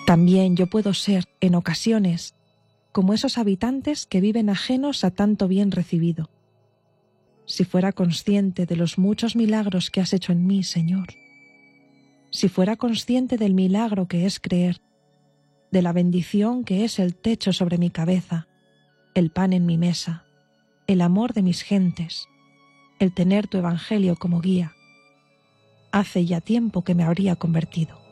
También yo puedo ser, en ocasiones, como esos habitantes que viven ajenos a tanto bien recibido. Si fuera consciente de los muchos milagros que has hecho en mí, Señor, si fuera consciente del milagro que es creer, de la bendición que es el techo sobre mi cabeza, el pan en mi mesa, el amor de mis gentes, el tener tu evangelio como guía, hace ya tiempo que me habría convertido.